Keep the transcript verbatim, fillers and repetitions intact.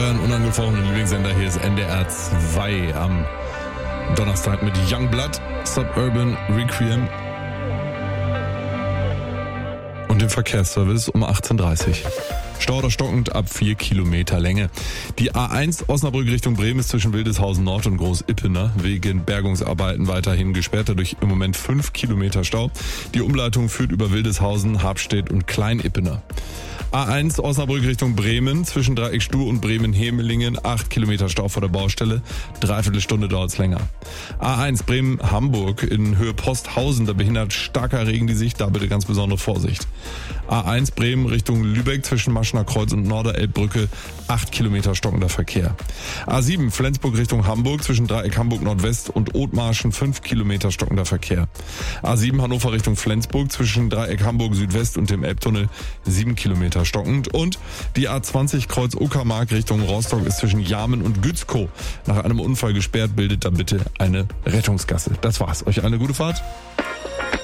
euren unangefochtenen Lieblingssender. Hier ist N D R zwei am Donnerstag mit Youngblood, Suburban Requiem und dem Verkehrsservice um achtzehn Uhr dreißig. Stau oder stockend ab vier Kilometer Länge. Die A eins Osnabrück Richtung Bremen ist zwischen Wildeshausen Nord und Groß-Ippener wegen Bergungsarbeiten weiterhin gesperrt, dadurch im Moment fünf Kilometer Stau. Die Umleitung führt über Wildeshausen, Habstedt und Klein-Ippener. A eins Osnabrück Richtung Bremen zwischen Dreieck Stuh und Bremen-Hemelingen, acht Kilometer Stau vor der Baustelle, dreiviertel Stunde dauert es länger. A eins Bremen-Hamburg in Höhe Posthausen, da behindert starker Regen die Sicht, da bitte ganz besondere Vorsicht. A eins Bremen Richtung Lübeck zwischen Maschener Kreuz und Norderelbbrücke, acht Kilometer stockender Verkehr. A sieben Flensburg Richtung Hamburg zwischen Dreieck Hamburg Nordwest und Othmarschen, fünf Kilometer stockender Verkehr. A sieben Hannover Richtung Flensburg zwischen Dreieck Hamburg Südwest und dem Elbtunnel, sieben Kilometer stockend. Und die A zwanzig Kreuz Uckermark Richtung Rostock ist zwischen Jarmen und Gützkow nach einem Unfall gesperrt, bildet da bitte eine Rettungsgasse. Das war's. Euch eine gute Fahrt.